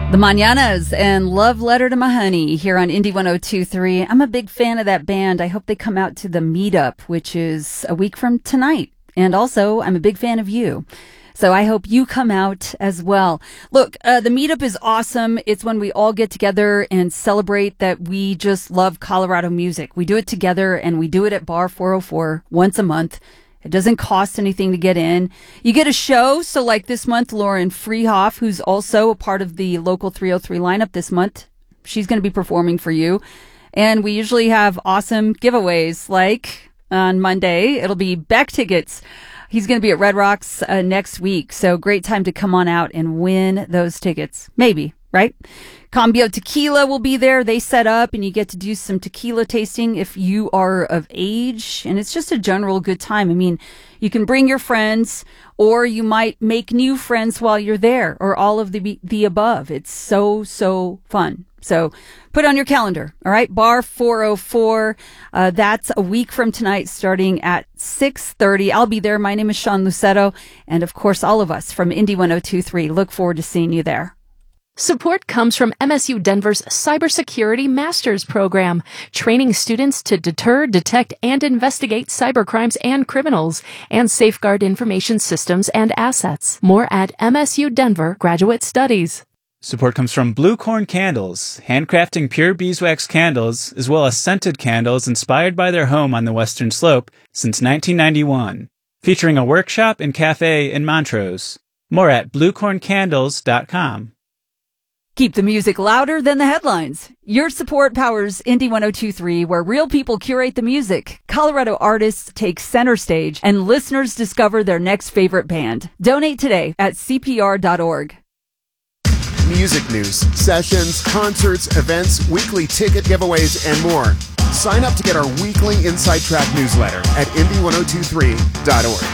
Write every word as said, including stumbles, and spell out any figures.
The Mañanas and Love Letter to My Honey here on Indie one oh two point three. I'm a big fan of that band. I hope they come out to the meetup, which is a week from tonight. And also, I'm a big fan of you. So I hope you come out as well. Look, uh, the meetup is awesome. It's when we all get together and celebrate that we just love Colorado music. We do it together, and we do it at Bar four oh four once a month. It doesn't cost anything to get in. You get a show. So like this month, Lauren Freehoff, who's also a part of the local three oh three lineup this month, she's going to be performing for you. And we usually have awesome giveaways. Like on Monday, it'll be Beck tickets. He's going to be at Red Rocks uh, next week. So great time to come on out and win those tickets. Maybe, right? Cambio Tequila will be there. They set up and you get to do some tequila tasting if you are of age. And it's just a general good time. I mean, you can bring your friends or you might make new friends while you're there or all of the the above. It's so, so fun. So put on your calendar. All right. Bar four oh four. Uh, that's a week from tonight starting at six thirty. I'll be there. My name is Sean Lucetto. And of course, all of us from Indie one oh two point three look forward to seeing you there. Support comes from M S U Denver's Cybersecurity Masters Program, training students to deter, detect, and investigate cybercrimes and criminals, and safeguard information systems and assets. More at M S U Denver Graduate Studies. Support comes from Blue Corn Candles, handcrafting pure beeswax candles, as well as scented candles inspired by their home on the Western Slope since nineteen ninety-one, featuring a workshop and cafe in Montrose. More at blue corn candles dot com. Keep the music louder than the headlines. Your support powers Indie one oh two point three, where real people curate the music. Colorado artists take center stage, and listeners discover their next favorite band. Donate today at C P R dot org. Music news, sessions, concerts, events, weekly ticket giveaways, and more. Sign up to get our weekly Inside Track newsletter at indie one oh two three dot org.